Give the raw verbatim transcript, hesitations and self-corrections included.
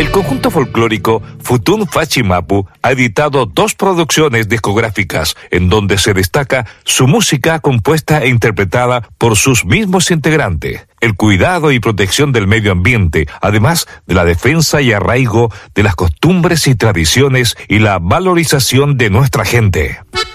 El conjunto folclórico Futún Fachimapu ha editado dos producciones discográficas en donde se destaca su música compuesta e interpretada por sus mismos integrantes, el cuidado y protección del medio ambiente, además de la defensa y arraigo de las costumbres y tradiciones y la valorización de nuestra gente.